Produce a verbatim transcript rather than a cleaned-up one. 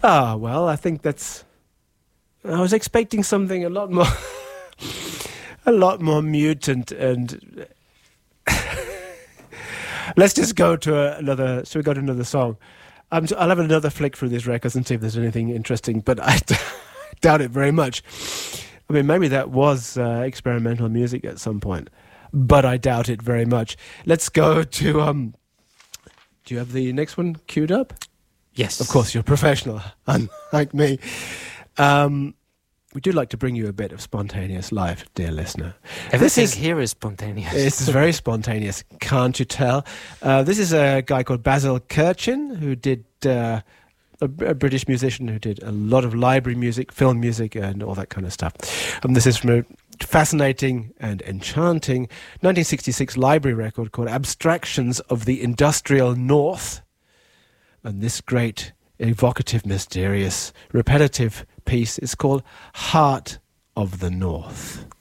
Ah, well, I think that's... I was expecting something a lot more... a lot more mutant and... Let's just go to a, another... Shall we go to another song? Um, I'll have another flick through these records and see if there's anything interesting, but I d- doubt it very much. I mean, maybe that was uh, experimental music at some point, but I doubt it very much. Let's go to... Um, do you have the next one queued up? Yes. Of course, you're a professional, unlike me. Um, we do like to bring you a bit of spontaneous life, dear listener. Everything this is, here is spontaneous. This is very spontaneous, can't you tell? Uh, this is a guy called Basil Kirchin, who did... Uh, A, a British musician who did a lot of library music, film music, and all that kind of stuff. Um, this is from a fascinating and enchanting nineteen sixty-six library record called Abstractions of the Industrial North. And this great, evocative, mysterious, repetitive piece is called Heart of the North.